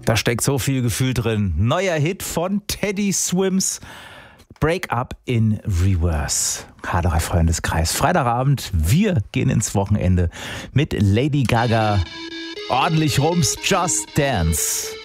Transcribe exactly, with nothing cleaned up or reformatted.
Da steckt so viel Gefühl drin. Neuer Hit von Teddy Swims. Break Up in Reverse. H drei Freundeskreis. Freitagabend, wir gehen ins Wochenende mit Lady Gaga. Ordentlich Rums, Just Dance.